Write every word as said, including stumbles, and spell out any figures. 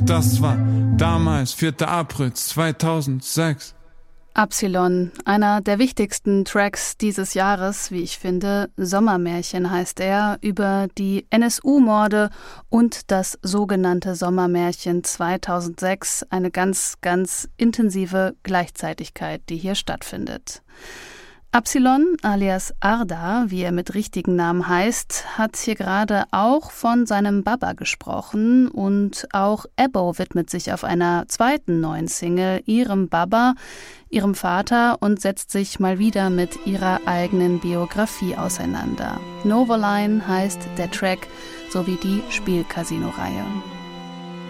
Das war damals, vierter April zweitausendsechs. Absilon, einer der wichtigsten Tracks dieses Jahres, wie ich finde. Sommermärchen heißt er, über die N S U-Morde und das sogenannte Sommermärchen zweitausendsechs. Eine ganz, ganz intensive Gleichzeitigkeit, die hier stattfindet. Absilon, alias Arda, wie er mit richtigen Namen heißt, hat hier gerade auch von seinem Baba gesprochen und auch Ebbo widmet sich auf einer zweiten neuen Single ihrem Baba, ihrem Vater und setzt sich mal wieder mit ihrer eigenen Biografie auseinander. Novoline heißt der Track sowie die Spielcasino-Reihe.